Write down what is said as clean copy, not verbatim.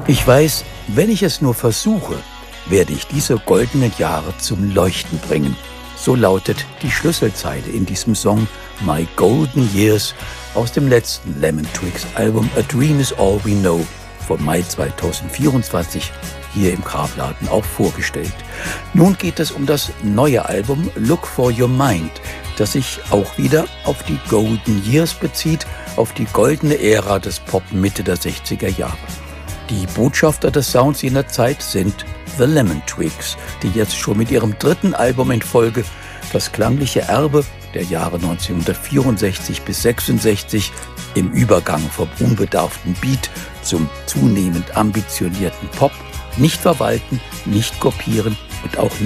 Ich weiß, wenn ich es nur versuche, werde ich diese goldenen Jahre zum Leuchten bringen. So lautet die Schlüsselzeile in diesem Song My Golden Years aus dem letzten Lemon Twigs Album A Dream Is All We Know vom Mai 2024 hier im Grabladen auch vorgestellt. Nun geht es um das neue Album Look for Your Mind, das sich auch wieder auf die Golden Years bezieht, auf die goldene Ära des Pop Mitte der 60er Jahre. Die Botschafter des Sounds jener Zeit sind The Lemon Twigs, die jetzt schon mit ihrem dritten Album in Folge das klangliche Erbe der Jahre 1964 bis 66 im Übergang vom unbedarften Beat zum zunehmend ambitionierten Pop nicht verwalten, nicht kopieren und auch